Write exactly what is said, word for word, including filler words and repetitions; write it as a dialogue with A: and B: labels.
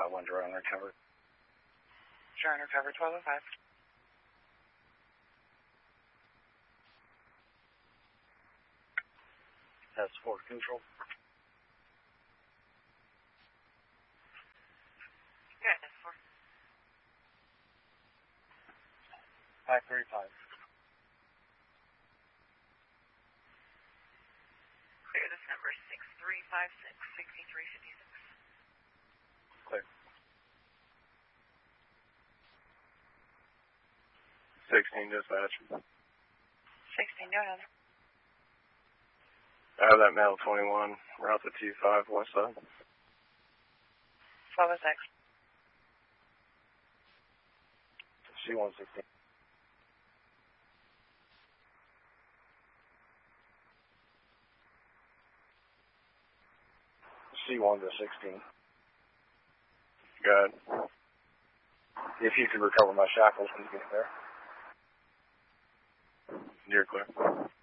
A: five one, drone recovered.
B: Drone recovered, twelve oh five.
A: That's forward control.
B: Yeah, that's four.
A: five three five.
B: Clear this number, six three five six, six three five six.
A: Clear.
C: sixteen dispatch.
B: sixteen, go ahead.
C: I have that male twenty-one, route to T five, west side.
B: twelve oh six.
A: C one sixteen. C one to sixteen.
C: Good.
A: If you could recover my shackles when you get there.
C: You're clear.